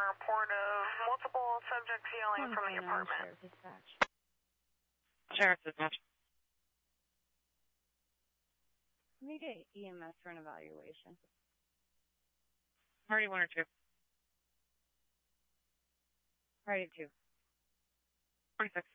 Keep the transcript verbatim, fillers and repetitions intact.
report of multiple subjects yelling from the apartment. Sheriff Dispatch. Sheriff Dispatch. Let me get E M S for an evaluation. Party one or two? Party two. twenty-six.